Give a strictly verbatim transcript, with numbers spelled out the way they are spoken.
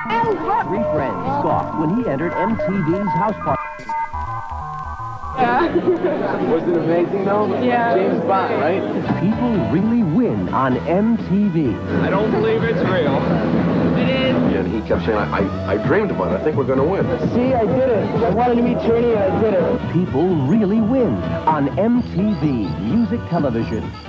Three friends scoffed when he entered M T V's house party. Yeah. Was it amazing, though? Yeah. James Bond, right? People really win on M T V. I don't believe it's real. It is. And he kept saying, I, I, I dreamed about it. I think we're going to win. See, I did it. I wanted to meet Trini, and I did it. People really win on M T V Music Television.